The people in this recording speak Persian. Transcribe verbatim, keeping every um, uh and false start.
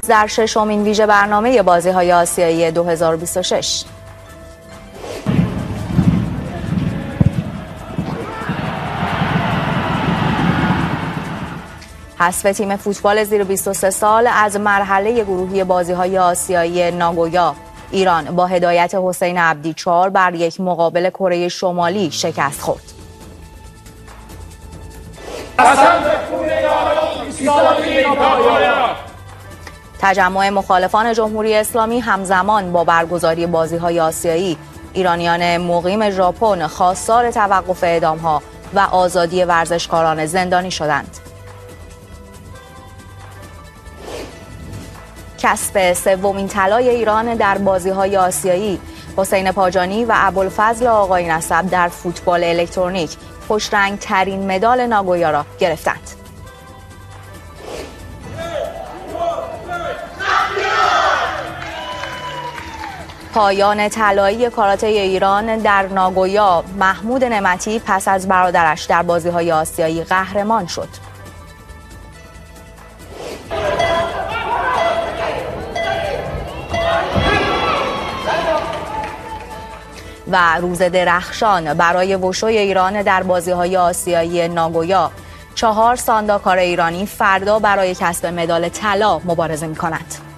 در ششمین ویژه برنامه بازی‌های آسیایی دو هزار و بیست و شش. حذف تیم فوتبال زیر بیست و سه سال از مرحله گروهی بازی‌های آسیایی ناگویا. ایران با هدایت حسین عبدی چهار بر یک مقابل کره شمالی شکست خورد. تجمع مخالفان جمهوری اسلامی همزمان با برگزاری بازی‌های آسیایی، ایرانیان مقیم ژاپن خواستار توقف اعدام‌ها و آزادی ورزشکاران زندانی شدند. کسب سومین طلای ایران در بازی‌های آسیایی، حسین پاجانی و ابوالفضل آقای نسب در فوتبال الکترونیک خوشرنگ ترین مدال ناگویا را گرفتند. پایان طلایی کاراته ایران در ناگویا، محمود نعمتی پس از برادرش در بازی‌های آسیایی قهرمان شد. و روز درخشان برای وشوی ایران در بازی‌های آسیایی ناگویا، چهار سانداکار ایرانی فردا برای کسب مدال طلا مبارزه می‌کنند.